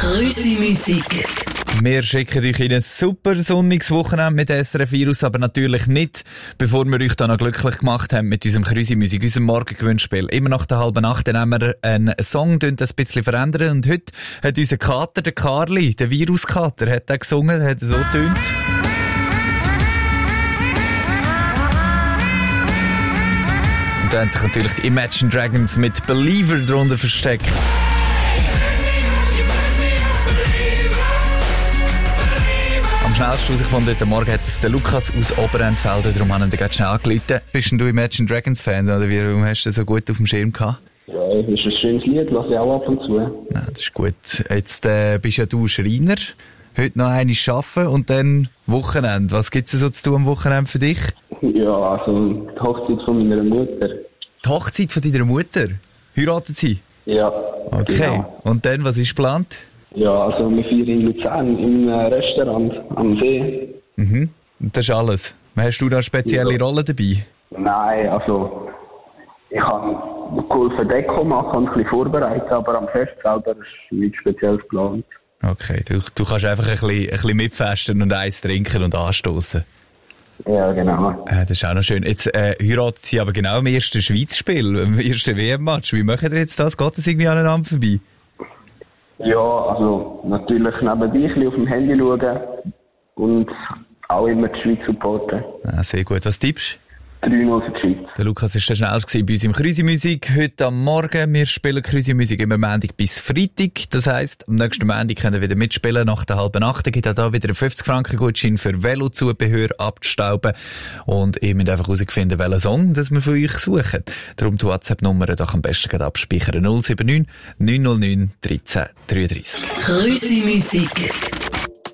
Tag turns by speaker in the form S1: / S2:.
S1: Krüsi-Musik.
S2: Wir schicken euch in ein super sonniges Wochenende mit SRF Virus, aber natürlich nicht, bevor wir euch dann noch glücklich gemacht haben mit unserem Krüsi-Musik, unserem Morgengewinnspiel. Immer nach der 7:30 dann haben wir einen Song, den das ein bisschen verändern. Und heute hat unser Kater, der Karli, der Viruskater, hat er gesungen, hat so getönt. Und da haben sich natürlich die Imagine Dragons mit Believer drunter versteckt. Am schnellsten herausgefunden heute Morgen hat es der Lukas aus Oberentfelden, darum haben wir ihn schnell angerufen. Bist denn du Imagine Dragons Fan, oder warum hast du so gut auf dem Schirm gehabt?
S3: Ja, das ist ein schönes Lied, lasse ich auch ab und zu.
S2: Ja, das ist gut. Jetzt bist ja du Schreiner, heute noch einmal arbeiten und dann Wochenende. Was gibt es so zu tun am Wochenende für dich?
S3: Ja, also die Hochzeit von meiner Mutter.
S2: Die Hochzeit von deiner Mutter? Heiratet sie?
S3: Ja.
S2: Okay.
S3: Genau.
S2: Und dann, was ist geplant?
S3: Ja, also wir feiern in Luzern im Restaurant am See.
S2: Mhm. Und das ist alles. Hast du da eine spezielle Rolle dabei?
S3: Nein, also ich habe geholfen Deko machen und ein bisschen vorbereitet, aber am Fest selber ist nichts Spezielles geplant.
S2: Okay, du kannst einfach ein bisschen mitfesten und eins trinken und anstoßen.
S3: Ja, genau.
S2: Das ist auch noch schön. Jetzt heiratet sie aber genau im ersten Schweiz-Spiel, im ersten WM-Match. Wie macht ihr jetzt das? Geht das irgendwie aneinander vorbei?
S3: Ja, also natürlich nebenbei ein bisschen auf dem Handy schauen und auch immer die Schweiz supporten.
S2: Ah, sehr gut. Was tippst
S3: 3-0 für die Schweiz.
S2: Der Lukas war der schnellste bei uns im Krüsi-Musik. Heute am Morgen. Wir spielen Krüsi-Musik immer Montag bis Freitag. Das heisst, am nächsten Montag könnt ihr wieder mitspielen. Nach der 7:30 gibt es da wieder einen 50-Franken-Gutschein für Velozubehör abzustauben. Und ihr müsst einfach herausfinden, welchen Song das wir für euch suchen. Darum die WhatsApp-Nummer doch am besten gerade abspeichern. 079 909 13 33.
S1: Krüsi-Musik.